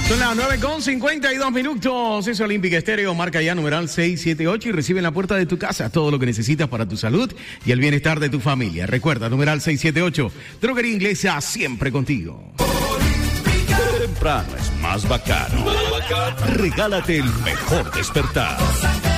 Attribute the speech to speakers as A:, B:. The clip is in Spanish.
A: Son las 9:52 Es Olímpica Estéreo, marca ya numeral 678 y recibe en la puerta de tu casa todo lo que necesitas para tu salud y el bienestar de tu familia. Recuerda, numeral 678, Droguería Inglesa, siempre contigo.
B: Temprano es más bacano. Regálate el mejor despertar.